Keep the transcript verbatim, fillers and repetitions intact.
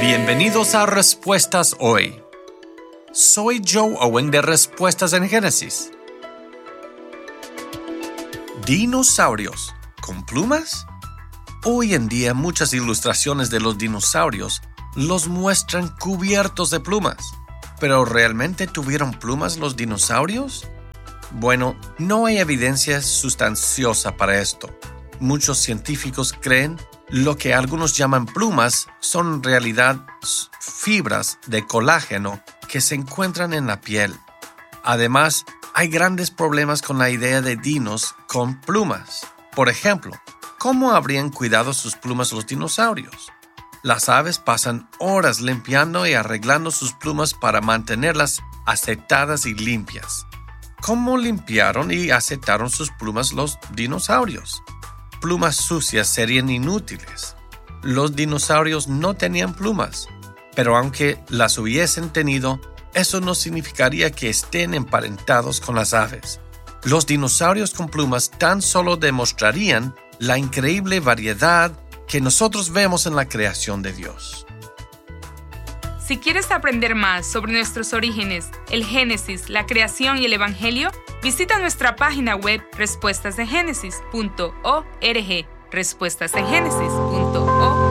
Bienvenidos a Respuestas Hoy. Soy Joe Owen de Respuestas en Génesis. ¿Dinosaurios con plumas? Hoy en día muchas ilustraciones de los dinosaurios los muestran cubiertos de plumas. ¿Pero realmente tuvieron plumas los dinosaurios? Bueno, no hay evidencia sustanciosa para esto. Muchos científicos creen lo que algunos llaman plumas son en realidad fibras de colágeno que se encuentran en la piel. Además, hay grandes problemas con la idea de dinos con plumas. Por ejemplo, ¿cómo habrían cuidado sus plumas los dinosaurios? Las aves pasan horas limpiando y arreglando sus plumas para mantenerlas acetadas y limpias. ¿Cómo limpiaron y acetaron sus plumas los dinosaurios? Plumas sucias serían inútiles. Los dinosaurios no tenían plumas, pero aunque las hubiesen tenido, eso no significaría que estén emparentados con las aves. Los dinosaurios con plumas tan solo demostrarían la increíble variedad que nosotros vemos en la creación de Dios. Si quieres aprender más sobre nuestros orígenes, el Génesis, la creación y el Evangelio, visita nuestra página web respuestas de génesis punto org, respuestas de génesis punto org.